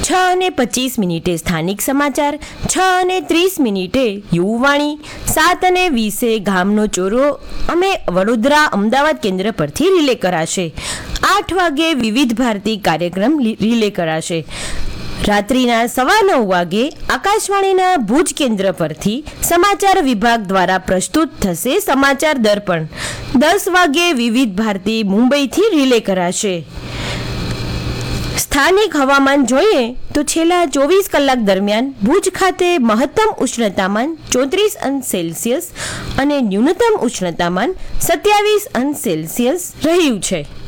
6:25 સ્થાનિક સમાચાર, 6:30 યુવાણી, 7:20 ગામનો ચોરો અમે વડોદરા અમદાવાદ કેન્દ્ર પરથી રિલે કરાશે. 8 વાગે વિવિધ ભારતી કાર્યક્રમ રિલે કરાશે. રાત્રિના 9:15 વાગે આકાશવાણીના ભુજ કેન્દ્ર પરથી સમાચાર વિભાગ દ્વારા પ્રસ્તુત થશે સમાચાર દર્પણ. 10 વાગે વિવિધ ભારતી મુંબઈથી રિલે કરાશે. સ્થાનિક હવામાન જોઈએ તો છેલ્લા 24 કલાક દરમિયાન ભુજ ખાતે મહત્તમ ઉષ્ણતામાન 34°C અને ન્યૂનતમ ઉષ્ણતામાન 27°C રહ્યું છે.